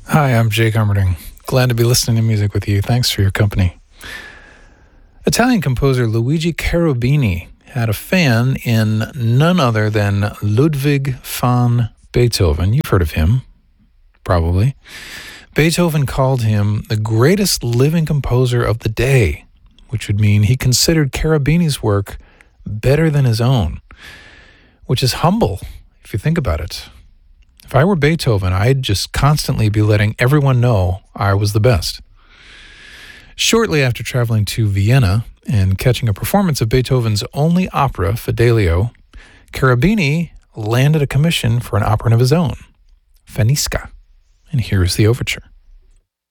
Hi, I'm Jake Armerding. Glad to be listening to music with you. Thanks for your company. Italian composer Luigi Cherubini had a fan in none other than Ludwig van Beethoven. You've heard of him, probably. Beethoven called him the greatest living composer of the day, which would mean he considered Cherubini's work better than his own, which is humble if you think about it. If I were Beethoven, I'd just constantly be letting everyone know I was the best. Shortly after traveling to Vienna and catching a performance of Beethoven's only opera, Fidelio, Cherubini landed a commission for an opera of his own, Faniska. And here's the overture.